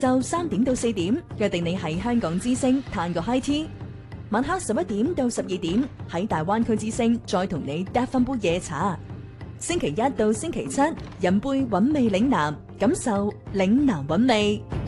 就3點到4點，約定你喺香港之聲嘆個 high tea。晚黑11點到12點喺大灣區之聲再同你嗒翻杯夜茶。星期一到星期七飲杯韻味嶺南，感受嶺南韻味。